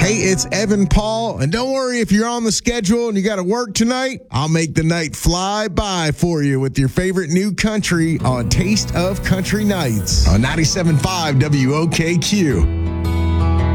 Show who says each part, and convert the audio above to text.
Speaker 1: Hey, it's Evan Paul, and don't worry if you're on the schedule and you got to work tonight. I'll make the night fly by for you with your favorite new country on Taste of Country Nights on 97.5 WOKQ.